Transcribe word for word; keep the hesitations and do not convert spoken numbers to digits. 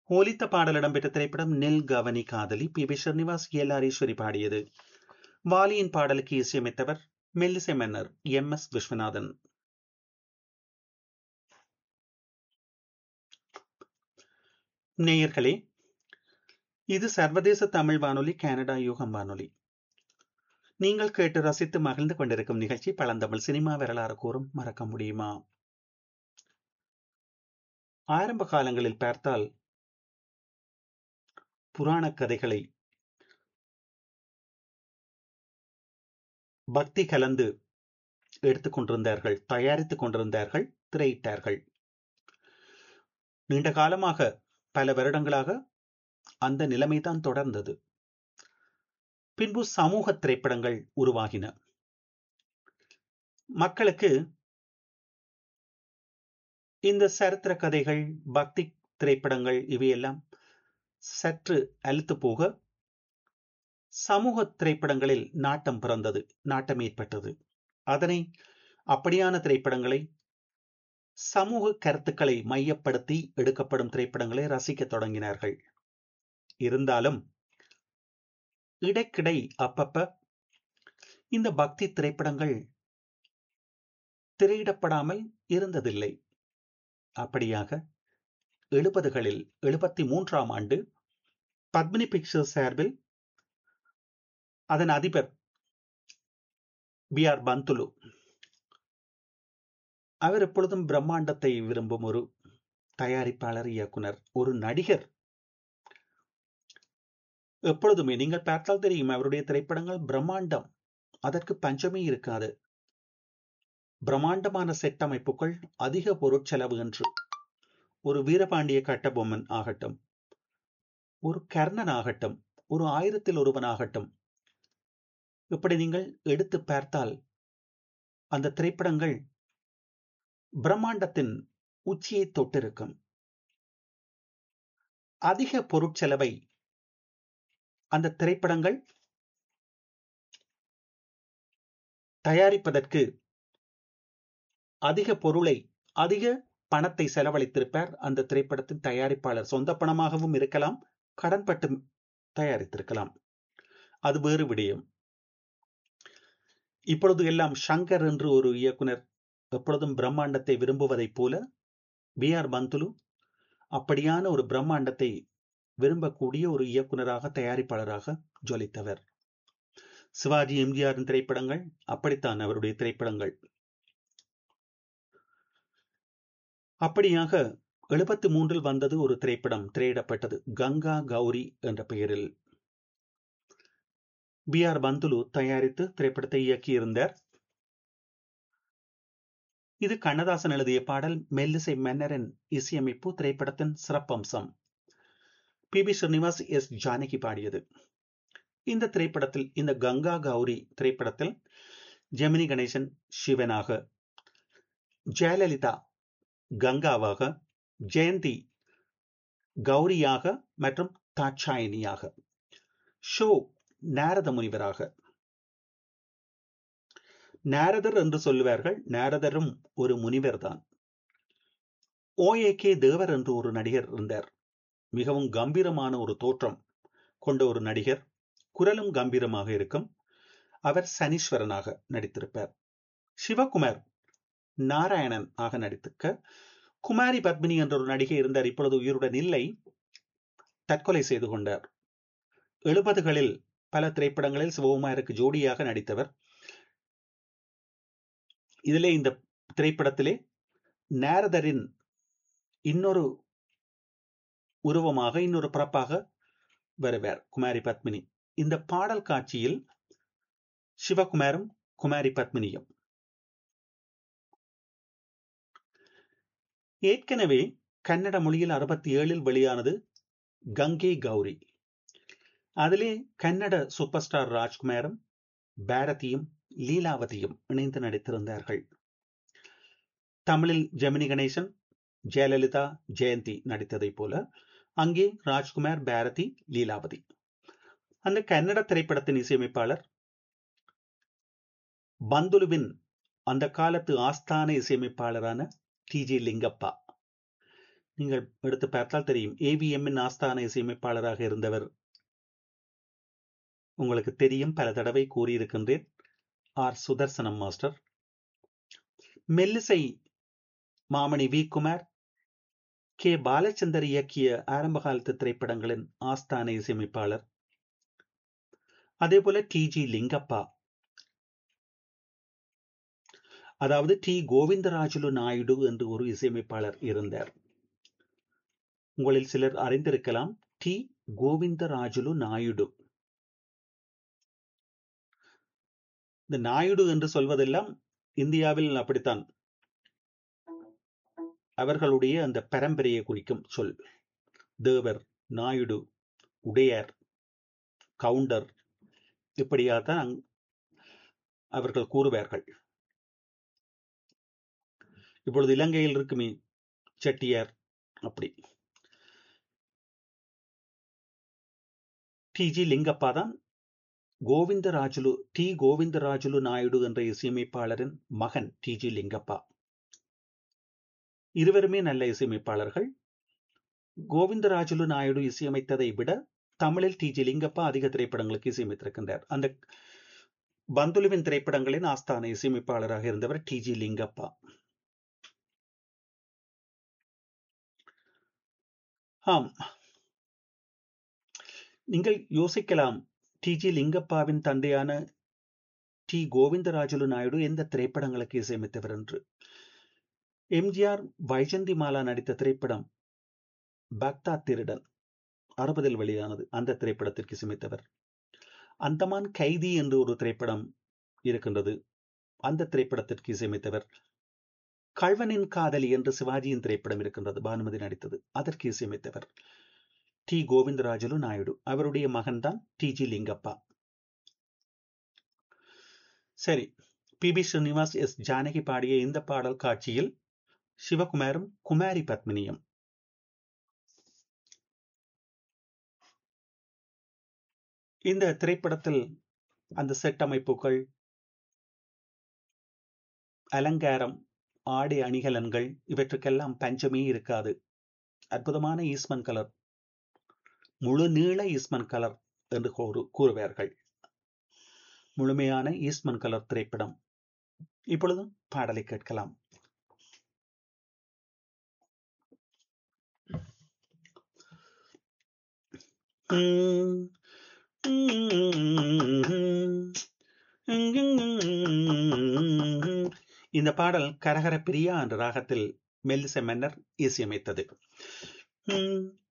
ஒலித்த பாடல் இடம்பெற்ற திரைப்படம் நெல் கவனி காதலி. P V Srinivas, L R Eswari பாடியது. வாலியின் பாடலுக்கு இசையமைத்தவர் மெல்லிசை மன்னர் எம் எஸ் விஸ்வநாதன். நேயர்களே, இது சர்வதேச தமிழ் வானொலி, கனடா யூகம் வானொலி. நீங்கள் கேட்டு ரசித்து மகிழ்ந்து கொண்டிருக்கும் நிகழ்ச்சி பழந்தமிழ் சினிமா வரலாறு கூறும் மறக்க முடியுமா. ஆரம்ப காலங்களில் பார்த்தால் புராண கதைகளை பக்தி கலந்து எடுத்துக் கொண்டிருந்தார்கள், தயாரித்துக் கொண்டிருந்தார்கள், திரையிட்டார்கள். நீண்ட காலமாக, பல வருடங்களாக அந்த நிலைமைதான் தொடர்ந்தது. பின்பு சமூக திரைப்படங்கள் உருவாகின. மக்களுக்கு இந்த சரித்திர கதைகள், பக்தி திரைப்படங்கள் இவையெல்லாம் சற்று அலுத்து போக சமூக திரைப்படங்களில் நாட்டம் பிறந்தது, நாட்டம் ஏற்பட்டது. அதனை அப்படியான திரைப்படங்களை, சமூக கருத்துக்களை மையப்படுத்தி எடுக்கப்படும் திரைப்படங்களை ரசிக்க தொடங்கினார்கள். இருந்தாலும் இடைக்கிடை அப்பப்ப இந்த பக்தி திரைப்படங்கள் திரையிடப்படாமல் இருந்ததில்லை. அப்படியாக எழுபதுகளில் எழுபத்தி மூன்றாம் ஆண்டு பத்மினி பிக்சர்ஸ் சார்பில் அதன் அதிபர் பி ஆர் பந்துலு, அவர் எப்பொழுதும் பிரம்மாண்டத்தை விரும்பும் ஒரு தயாரிப்பாளர், இயக்குனர், ஒரு நடிகர். எப்பொழுதுமே நீங்கள் பார்த்தால் தெரியும், அவருடைய திரைப்படங்கள் பிரம்மாண்டம், அதற்கு பஞ்சமே இருக்காது. பிரம்மாண்டமான செட் அமைப்புகள், அதிக பொருட்செலவு என்று. ஒரு வீரபாண்டிய கட்டபொம்மன் ஆகட்டும், ஒரு கர்ணன் ஆகட்டும், ஒரு ஆயிரத்தில் ஒருவன் ஆகட்டும், இப்படி நீங்கள் எடுத்து பார்த்தால் அந்த திரைப்படங்கள் பிரம்மாண்டத்தின் உச்சியை தொட்டிருக்கும். அதிக பொருட்செலவை அந்த திரைப்படங்கள் தயாரிப்பதற்கு அதிக பொருளை, அதிக பணத்தை செலவழித்திருப்பார் அந்த திரைப்படத்தின் தயாரிப்பாளர். சொந்த பணமாகவும் இருக்கலாம், கடன்பட்டு தயாரித்திருக்கலாம், அது வேறு விடயம். இப்பொழுது எல்லாம் ஷங்கர் என்று ஒரு இயக்குனர் எப்பொழுதும் பிரம்மாண்டத்தை விரும்புவதைப் போல, பி ஆர் பந்துலு அப்படியான ஒரு பிரம்மாண்டத்தை விரும்பக்கூடிய ஒரு இயக்குனராக, தயாரிப்பாளராக ஜொலித்தவர். சிவாஜி, எம்ஜிஆரின் திரைப்படங்கள் அப்படித்தான் அவருடைய திரைப்படங்கள். அப்படியாக எழுபத்தி மூன்றில் வந்தது ஒரு திரைப்படம், திரையிடப்பட்டது, கங்கா கௌரி என்ற பெயரில். பி ஆர் பந்துலு தயாரித்து திரைப்படத்தை இயக்கியிருந்தார். இது கண்ணதாசன் எழுதிய பாடல், மெல்லிசை மன்னரின் இசையமைப்பு, திரைப்படத்தின் சிறப்பம்சம். B B Srinivas, S Janaki பாடியது. இந்த திரைப்படத்தில், இந்த கங்கா கௌரி திரைப்படத்தில் ஜெமினி கணேசன் சிவனாக, ஜெயலலிதா கங்காவாக, ஜெயந்தி கௌரியாக மற்றும் தாட்சாயினியாக, ஷோ நாரத முனிவராக. நாரதர் என்று சொல்லுவார்கள், நாரதரும் ஒரு முனிவர் தான். ஓ ஏ கே தேவர் என்று ஒரு நடிகர் இருந்தார். மிகவும் கம்பீரமான ஒரு தோற்றம் கொண்ட ஒரு நடிகர், குரலும் கம்பீரமாக இருக்கும். அவர் சனீஸ்வரனாக நடித்திருப்பார். சிவகுமார் நாராயணன் ஆக நடித்திருக்க, குமாரி பத்மினி என்ற ஒரு நடிகை இருந்தார். இப்பொழுது உயிருடன் இல்லை, தற்கொலை செய்து கொண்டார். எழுபதுகளில் பல திரைப்படங்களில் சிவகுமாருக்கு ஜோடியாக நடித்தவர். இதிலே, இந்த திரைப்படத்திலே நாரதரின் இன்னொரு உருவமாக, இன்னொரு பிறப்பாக வருவார் குமாரி பத்மினி. இந்த பாடல் காட்சியில் சிவகுமாரும் குமாரி பத்மினியும். ஏற்கனவே கன்னட மொழியில் அறுபத்தி ஏழில் வெளியானது கங்கை கௌரி. அதிலே கன்னட சூப்பர் ஸ்டார் ராஜ்குமாரும் பாரதியும் லீலாவதியும் இணைந்து நடித்திருந்தார்கள். தமிழில் ஜெமினி கணேசன், ஜெயலலிதா, ஜெயந்தி நடித்ததை போல அங்கே ராஜ்குமார், பாரதி, லீலாவதி. அந்த கன்னட திரைப்படத்தின் இசையமைப்பாளர் பந்துலுவின் அந்த காலத்து ஆஸ்தான இசையமைப்பாளரான டி ஜே லிங்கப்பா. நீங்கள் எடுத்து பார்த்தால் தெரியும். ஏவிஎம்மின் ஆஸ்தான இசையமைப்பாளராக இருந்தவர் உங்களுக்கு தெரியும், பல தடவை கூறியிருக்கின்றேன், ஆர் சுதர்சனம் மாஸ்டர். மெல்லிசை மாமணி வி குமார், கே பாலச்சந்தர் இயக்கிய ஆரம்ப காலத்து திரைப்படங்களின் ஆஸ்தான இசையமைப்பாளர். அதே போல டி ஜி லிங்கப்பா, அதாவது டி கோவிந்தராஜுலு நாயுடு என்று ஒரு இசையமைப்பாளர் இருந்தார். உங்களில் சிலர் அறிந்திருக்கலாம். டி கோவிந்தராஜுலு நாயுடு. இந்த நாயுடு என்று சொல்வதெல்லாம் இந்தியாவில் அப்படித்தான், அவர்களுடைய அந்த பரம்பரையை குறிக்கும் சொல். தேவர், நாயுடு, உடையார், கவுண்டர், இப்படியாகத்தான் அவர்கள் கூறுவார்கள். இப்பொழுது இலங்கையில் இருக்குமே செட்டியார், அப்படி. டி ஜி லிங்கப்பா தான் கோவிந்தராஜுலு, டி கோவிந்தராஜுலு நாயுடு என்ற இசையமைப்பாளரின் மகன் டி ஜி லிங்கப்பா. இருவருமே நல்ல இசையமைப்பாளர்கள். கோவிந்தராஜுலு நாயுடு இசையமைத்ததை விட தமிழில் டி ஜி லிங்கப்பா அதிக திரைப்படங்களுக்கு இசையமைத்திருக்கின்றார். அந்த பந்துலுவின் திரைப்படங்களின் ஆஸ்தான இசையமைப்பாளராக இருந்தவர் டி ஜி லிங்கப்பா. ஆம், நீங்கள் யோசிக்கலாம், டி ஜி லிங்கப்பாவின் தந்தையான டி கோவிந்தராஜுலு நாயுடு எந்த திரைப்படங்களுக்கு இசையமைத்தவர் என்று. எம்ஜிஆர் வைஜந்தி மாலா நடித்த திரைப்படம் பக்தாத் திருடன், அறுபதில் வெளியானது, அந்த திரைப்படத்திற்கு இசையமைத்தவர். அந்தமான் கைதி என்று ஒரு திரைப்படம் இருக்கின்றது, அந்த திரைப்படத்திற்கு இசையமைத்தவர். கழ்வனின் காதலி என்று சிவாஜியின் திரைப்படம் இருக்கின்றது, பானுமதி நடித்தது, அதற்கு இசையமைத்தவர் டி கோவிந்தராஜுலு நாயுடு. அவருடைய மகன்தான் டி ஜி லிங்கப்பா. சரி, B B Srinivas, S Janaki பாடிய இந்த பாடல் காட்சியில் சிவகுமாரும் குமாரி பத்மினியும். இந்த திரைப்படத்தில் அந்த செட் அமைப்புகள், அலங்காரம், ஆடை அணிகலன்கள், இவற்றுக்கெல்லாம் பஞ்சமே இருக்காது. அற்புதமான ஈஸ்மன் கலர், முழு நீள ஈஸ்மன் கலர் என்று கூறுவார்கள். முழுமையான ஈஸ்மன் கலர் திரைப்படம். இப்பொழுது பாடலை கேட்கலாம். இந்த பாடல் கரகர பிரியா என்ற ராகத்தில் மெல்லிசை மன்னர் இசையமைத்தது.